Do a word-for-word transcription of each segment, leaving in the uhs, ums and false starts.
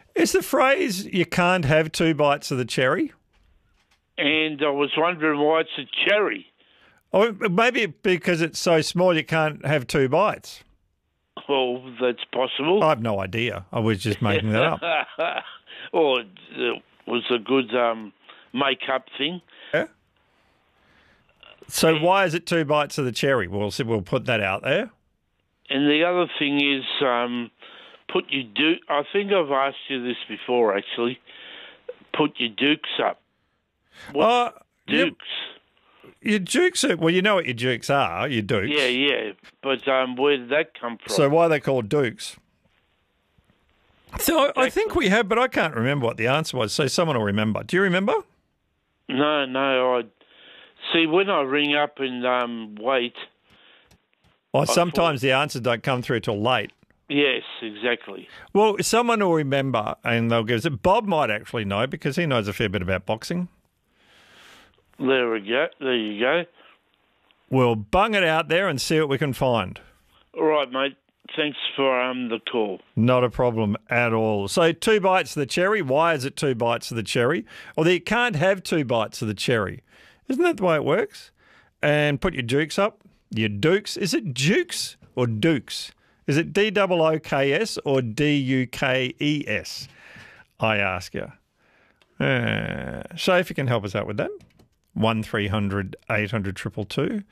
Is the phrase "you can't have two bites of the cherry"? And I was wondering why it's a cherry. Or maybe because it's so small you can't have two bites. Well, that's possible. I have no idea. I was just making that up. Or it was a good um, make-up thing. Yeah. So why is it two bites of the cherry? We'll we'll put that out there. And the other thing is, um, put your duke. I think I've asked you this before, actually. Put your dukes up. What Uh, dukes? Your, your dukes are, well, you know what your dukes are, your dukes. Yeah, yeah. But um, where did that come from? So why are they called dukes? So I, I think we have, but I can't remember what the answer was. So someone will remember. Do you remember? No, no. I see when I ring up and um, wait. Well, sometimes the answers don't come through till late. Yes, exactly. Well, someone will remember and they'll give us it. Bob might actually know because he knows a fair bit about boxing. There we go. There you go. We'll bung it out there and see what we can find. All right, mate. Thanks for um, the call. Not a problem at all. So two bites of the cherry. Why is it two bites of the cherry? Or you can't have two bites of the cherry. Isn't that the way it works? And put your dukes up. Your dukes. Is it dukes or dukes? Is it D O O K S or D U K E S? I ask you. Uh, so if you can help us out with that. one three hundred eight hundred two two two.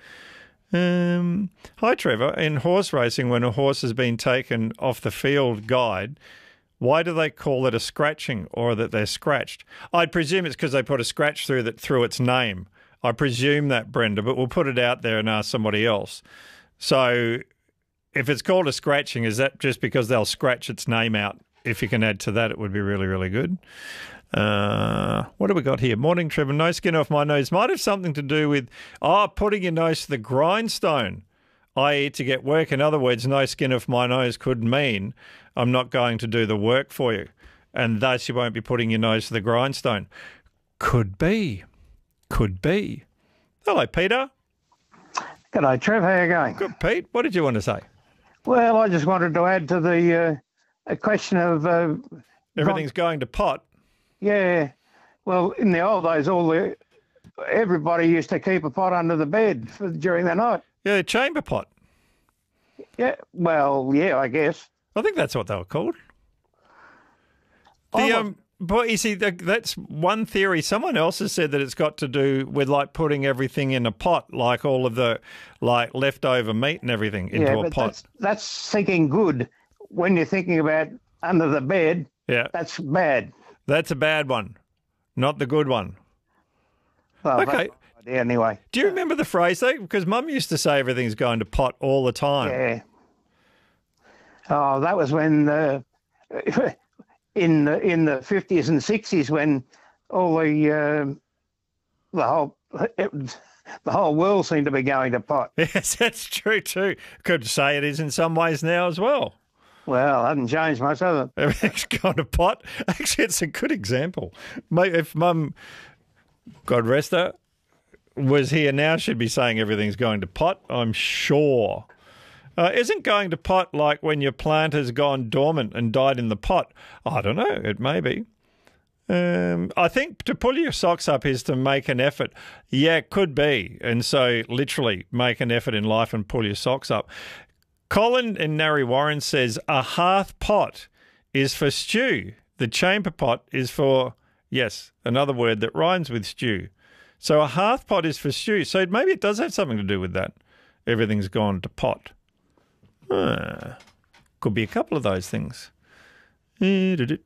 Um, hi, Trevor. In horse racing, when a horse has been taken off the field guide, why do they call it a scratching or that they're scratched? I'd presume it's because they put a scratch through that through its name. I presume that, Brenda, but we'll put it out there and ask somebody else. So if it's called a scratching, is that just because they'll scratch its name out? If you can add to that, it would be really, really good. Uh, what do we got here? Morning, Trevor. No skin off my nose. Might have something to do with, oh, putting your nose to the grindstone, that is to get work. In other words, no skin off my nose could mean I'm not going to do the work for you, and thus you won't be putting your nose to the grindstone. Could be. Could be. Hello, Peter. G'day, Trev. How are you going? Good, Pete. What did you want to say? Well, I just wanted to add to the uh, a question of... Uh, Everything's going to pot. Yeah. Well, in the old days, all the everybody used to keep a pot under the bed for, during the night. Yeah, a chamber pot. Yeah. Well, yeah, I guess. I think that's what they were called. The Oh, um, but you see, that, that's one theory. Someone else has said that it's got to do with like putting everything in a pot, like all of the like leftover meat and everything into yeah, a but pot. That's, that's thinking good. When you're thinking about under the bed, Yeah, that's bad. that's a bad one, not the good one. Well, Okay. that's my idea anyway. Do you remember the phrase though? Because Mum used to say everything's going to pot all the time. Yeah. Oh, that was when uh, in the in the fifties and sixties when all the uh, the whole it, the whole world seemed to be going to pot. Yes, that's true too. Could say it is in some ways now as well. Well, it hasn't changed much, has it? Everything's going to pot. Actually, it's a good example. Mate, if Mum, God rest her, was here now, she'd be saying everything's going to pot, I'm sure. Uh, isn't going to pot like when your plant has gone dormant and died in the pot? I don't know. It may be. Um, I think to pull your socks up is to make an effort. Yeah, it could be. And so literally make an effort in life and pull your socks up. Colin in Narre Warren says a hearth pot is for stew. The chamber pot is for, yes, another word that rhymes with stew. So a hearth pot is for stew. So maybe it does have something to do with that. Everything's gone to pot. Ah, could be a couple of those things. Thanks,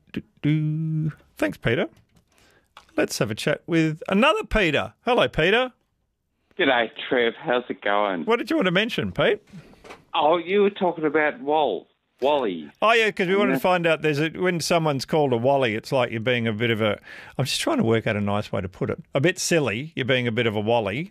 Peter. Let's have a chat with another Peter. Hello, Peter. G'day, Trev. How's it going? What did you want to mention, Pete? Oh, you were talking about Wall, Wally. Oh, yeah, because we wanted to find out there's a, when someone's called a Wally, it's like you're being a bit of a, I'm just trying to work out a nice way to put it. A bit silly, you're being a bit of a Wally.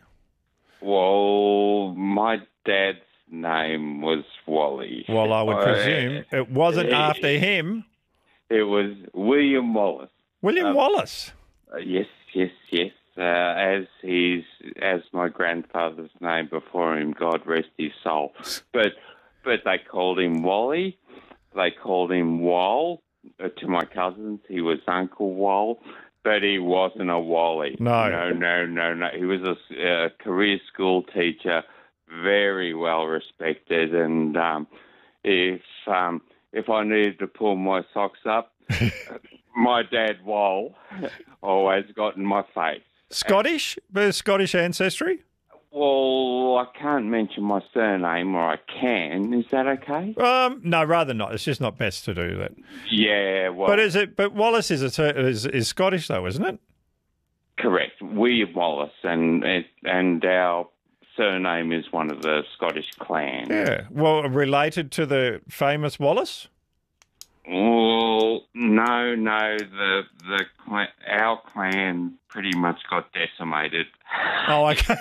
Well, my dad's name was Wally. Well, I would Uh, presume it wasn't uh, after him. It was William Wallace. William Um, Wallace. Uh, yes, yes, yes. Uh, as his, as my grandfather's name before him, God rest his soul. But, but they called him Wally. They called him Wall. to my cousins. He was Uncle Wall, but he wasn't a Wally. No. No, no, no, no. He was a, a career school teacher, very well respected, and um, if um, if I needed to pull my socks up, my dad Wall always got in my face. Scottish? But Scottish ancestry? Well, I can't mention my surname, or I can. Is that okay? Um, no, rather not. It's just not best to do that. Yeah, well... But is it? But Wallace is a, is, is Scottish though, isn't it? Correct. William Wallace, and and our surname is one of the Scottish clans. Yeah. Well, related to the famous Wallace? Well, no, no. The the clan, our clan pretty much got decimated. Oh, okay.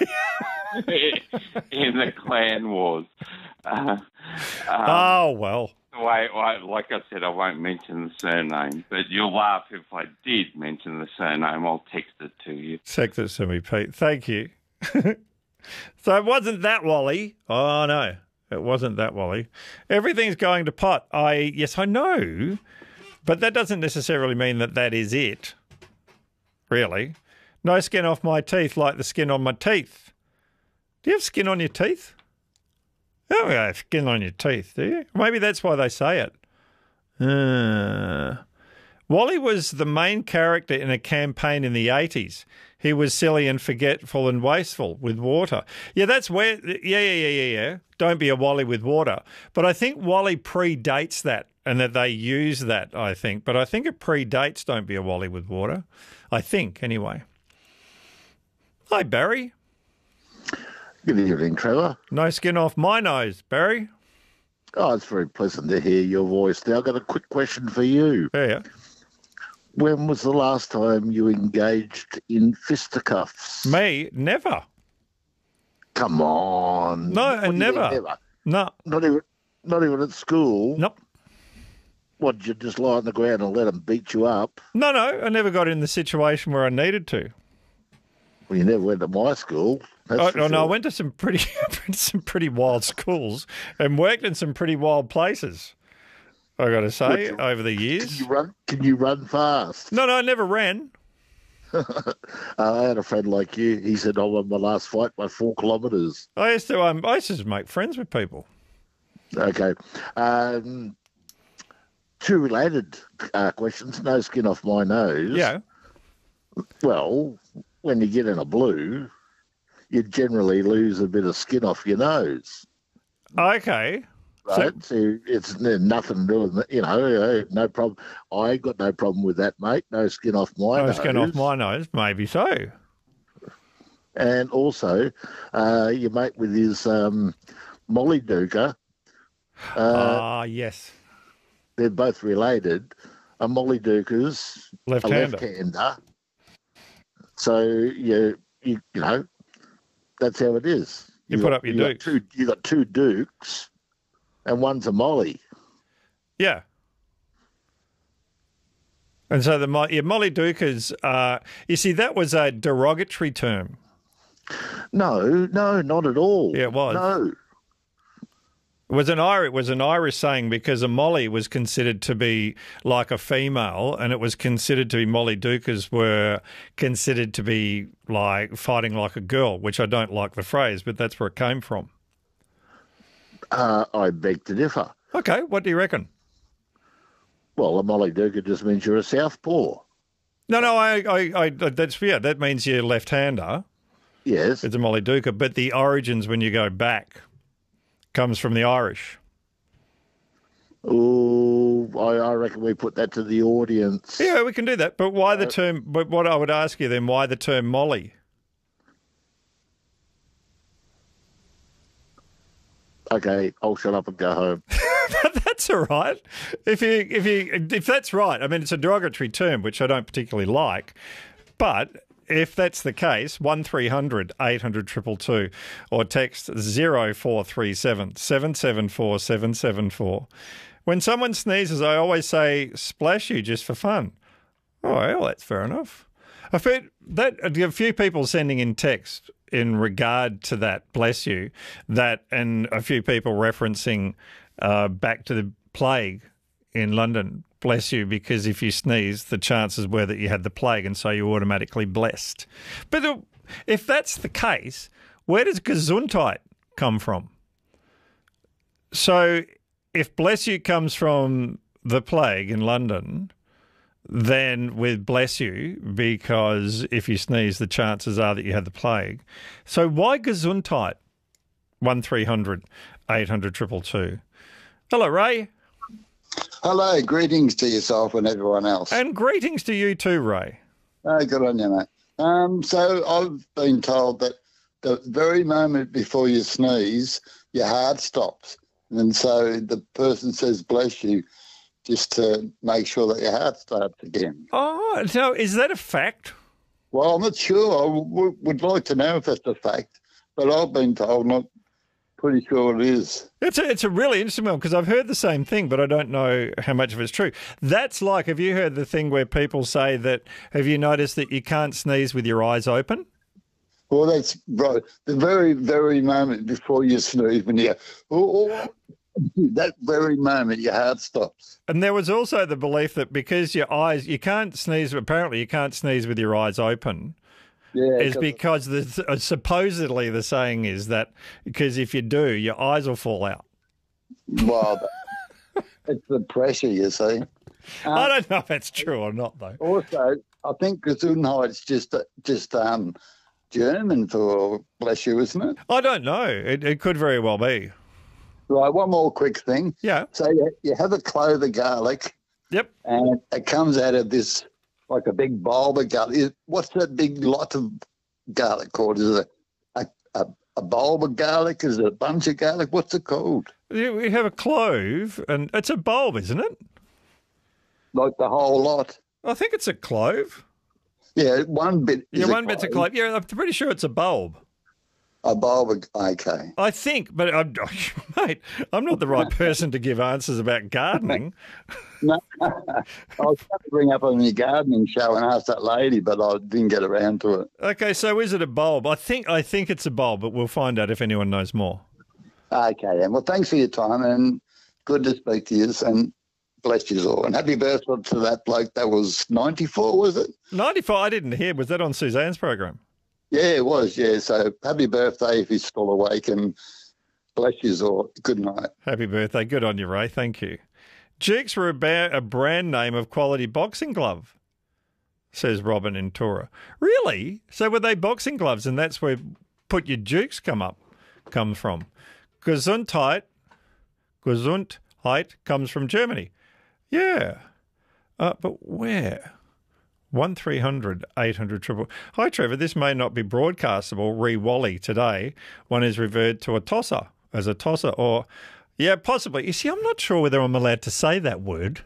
in the clan wars. Uh, um, oh well. Wait, wait, like I said, I won't mention the surname, but you'll laugh if I did mention the surname. I'll text it to you. Text it to me, Pete. Thank you. So it wasn't that Wally. Oh no, it wasn't that Wally. Everything's going to pot. I yes, I know, but that doesn't necessarily mean that that is it. Really, no skin off my teeth like the skin on my teeth. Do you have skin on your teeth? Oh, you have skin on your teeth, do you? Maybe that's why they say it. Uh, Wally was the main character in a campaign in the eighties. He was silly and forgetful and wasteful with water. Yeah, that's where... Yeah, yeah, yeah, yeah, yeah. Don't be a Wally with water. But I think Wally predates that, and that they use that, I think. But I think it predates Don't Be a Wally with Water. I think, anyway. Hi, Barry. Good evening, Trevor. No skin off my nose, Barry. Oh, it's very pleasant to hear your voice. Now, I've got a quick question for you. Yeah. When was the last time you engaged in fisticuffs? Me? Never. Come on. No, What do and you never. mean never. No. Not even, not even at school? Nope. What, did you just lie on the ground and let them beat you up? No, no. I never got in the situation where I needed to. Well, you never went to my school. That's Oh, for oh, no, I sure. went to some pretty, some pretty wild schools and worked in some pretty wild places. I got to say, Would you- over the Can years. you run? Can you run fast? No, no, I never ran. Uh, I had a friend like you. He said, "I won my last fight by four kilometres." I used to, um, I used to just make friends with people. Okay. Um, two related uh, questions. No skin off my nose. Yeah. Well, when you get in a blue, you generally lose a bit of skin off your nose, Okay. right? So, it's n- nothing to do with, you know, uh, no problem. I got no problem with that, mate. No skin off my No nose. skin off my nose. Maybe so. And also, uh, your mate with his um, Molly Duker, uh, Ah, yes. they're both related. A Molly Duker's a Left-hander. left-hander. So you, you you know, that's how it is. You got- put up your got dukes. Two, you got two Dukes, and one's a Molly. Yeah. And so the Mo- yeah, Molly Dukers, uh, you see, that was a derogatory term. No, no, not at all. Yeah, it was. No, It was an Irish, it was an Irish saying because a Molly was considered to be like a female, and it was considered to be Molly Dukers were considered to be like fighting like a girl, which I don't like the phrase, but that's where it came from. uh, I beg to differ. Okay, what do you reckon? Well, a Molly Duker just means you're a southpaw. No, no, I, I, I that's yeah, that means you're left-hander. Yes. It's a Molly Duker, but the origins when you go back comes from the Irish. Oh, I, I reckon we put that to the audience. Yeah, we can do that. But why the term? But what I would ask you then, why the term Molly? Okay, I'll shut up and go home. That's all right. If you if you if that's right, I mean it's a derogatory term which I don't particularly like, but if that's the case, one three hundred eight hundred two two two or text zero four three seven seven seven four seven seven four. When someone sneezes, I always say splash you just for fun. Oh, well, that's fair enough. I've heard that a few people sending in text in regard to that, bless you, that and a few people referencing uh, back to the plague in London bless you, because if you sneezed, the chances were that you had the plague, and so you're automatically blessed. But the, if that's the case, where does Gesundheit come from? So if bless you comes from the plague in London, then with bless you, because if you sneeze, the chances are that you had the plague. So why Gesundheit? one three hundred eight hundred two two two. Hello, Ray. Hello, greetings to yourself and everyone else. And greetings to you too, Ray. Oh, good on you, mate. Um, so I've been told that the very moment before you sneeze, your heart stops. And so the person says, bless you, just to make sure that your heart starts again. Oh, so is that a fact? Well, I'm not sure. I w- would like to know if that's a fact, but I've been told, not pretty sure it is. It's a, it's a really interesting one, because I've heard the same thing, but I don't know how much of it's true. That's like, have you heard the thing where people say that, have you noticed that you can't sneeze with your eyes open? Well, that's right. The very, very moment before you sneeze, when you, oh, oh, that very moment your heart stops. And there was also the belief that because your eyes, you can't sneeze, apparently you can't sneeze with your eyes open. Yeah, is because the, uh, supposedly the saying is that because if you do, your eyes will fall out. Well, it's the pressure, you see. Um, I don't know if that's true or not, though. Also, I think Gesundheit's just just um, German for bless you, isn't it? I don't know. It, it could very well be. Right, one more quick thing. Yeah. So you, you have a clove of garlic. Yep. And it comes out of this, like a big bulb of garlic. What's that big lot of garlic called? Is it a, a, a bulb of garlic? Is it a bunch of garlic? What's it called? We have a clove, and it's a bulb, isn't it? Like the whole lot? I think it's a clove. Yeah, one bit. Yeah, is one a bit's a clove. clove. Yeah, I'm pretty sure it's a bulb. A bulb of, okay. I think, but I'm, mate, I'm not the right person to give answers about gardening. No, I was trying to bring up on the gardening show and ask that lady, but I didn't get around to it. Okay, so is it a bulb? I think I think it's a bulb, but we'll find out if anyone knows more. Okay, then. Well, thanks for your time, and good to speak to you, and bless you all. And happy birthday to that bloke that was ninety-four, was it? ninety-four, I didn't hear. Was that on Suzanne's program? Yeah, it was, yeah. So happy birthday if he's still awake, and bless you all. Good night. Happy birthday. Good on you, Ray. Thank you. Jukes were a, ba- a brand name of quality boxing glove, says Robin in Tora. Really? So were they boxing gloves, and that's where put your Jukes come up, comes from? Gesundheit, Gesundheit comes from Germany. Yeah. Uh, but where? one three hundred eight hundred triple. Hi, Trevor. This may not be broadcastable, re-Wally today. One is referred to a tosser as a tosser or, yeah, possibly. You see, I'm not sure whether I'm allowed to say that word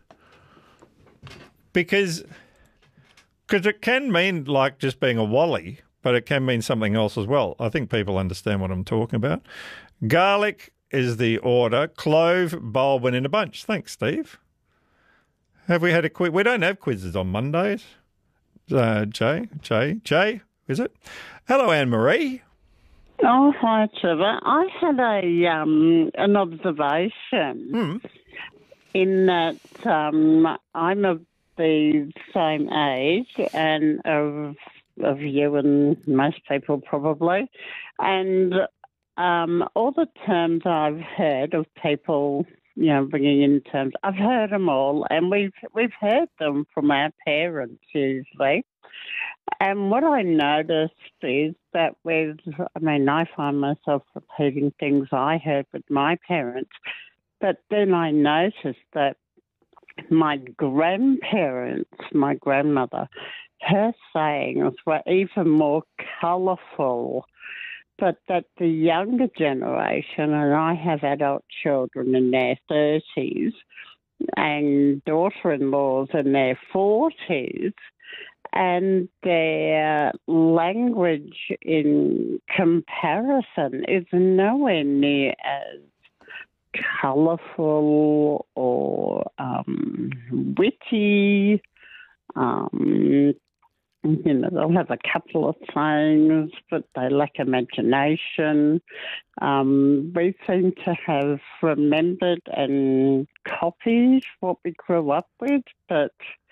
because cause it can mean like just being a wally, but it can mean something else as well. I think people understand what I'm talking about. Garlic is the order. Clove, bulb, and in a bunch. Thanks, Steve. Have we had a quiz? We don't have quizzes on Mondays. Uh, Jay, Jay, Jay, is it? Hello, Anne-Marie. Oh, hi, Trevor. I had a um, an observation Hmm. in that um, I'm of the same age and of of you and most people probably, and um, all the terms I've heard of people, you know, bringing in terms, I've heard them all, and we've we've heard them from our parents usually. And what I noticed is that with, I mean, I find myself repeating things I heard with my parents, but then I noticed that my grandparents, my grandmother, her sayings were even more colourful, but that the younger generation, and I have adult children in their thirties and daughter-in-laws in their forties, and their language in comparison is nowhere near as colourful or um, witty. Um, you know, they'll have a couple of things, but they lack imagination. Um, we seem to have remembered and copied what we grew up with, but